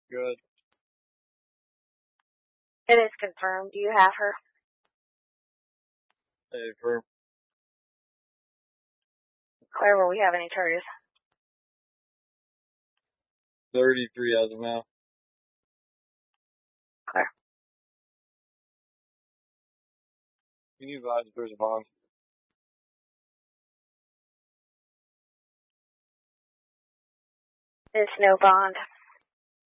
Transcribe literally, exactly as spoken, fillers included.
Good. It is confirmed. Do you have her? Hey, firm. Claire, will we have any charges? thirty-three as of now. Claire. Can you advise if there's a bond? There's no bond.